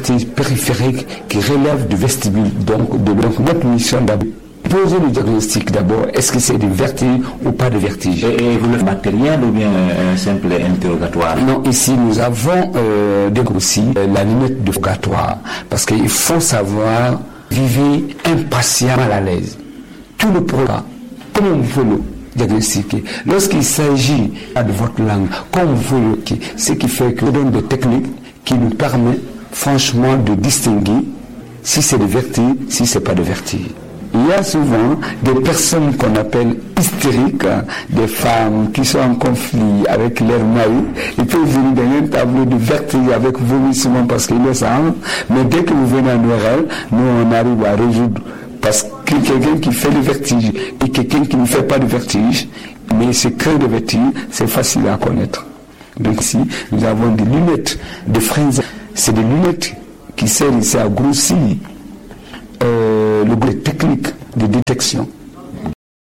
vertige périphérique qui relève du vestibule. Donc notre mission d'abord, poser le diagnostic d'abord, est-ce que c'est du vertige ou pas de vertige? Et vous le matériel ou bien un simple interrogatoire? Non, ici nous avons aussi la lunette de interrogatoire, parce qu'il faut savoir vivre impatient, mal à l'aise. Tout le programme, comment vous le diagnostiquer? Lorsqu'il s'agit de votre langue, comment vous le ce qui fait que nous donne des techniques qui nous permettent franchement de distinguer si c'est de vertige, si c'est pas de vertige. Il y a souvent des personnes qu'on appelle hystériques, des femmes qui sont en conflit avec leur mari. Ils peuvent venir dans un tableau de vertige avec vomissement parce qu'ils le sentent, mais dès que vous venez en oral, nous on arrive à résoudre. Parce que quelqu'un qui fait le vertige et quelqu'un qui ne fait pas de vertige, mais ce cœur de vertige, c'est facile à connaître. Donc ici, nous avons des lunettes de Frenzel. C'est des lunettes qui servent ici à grossir le technique de détection.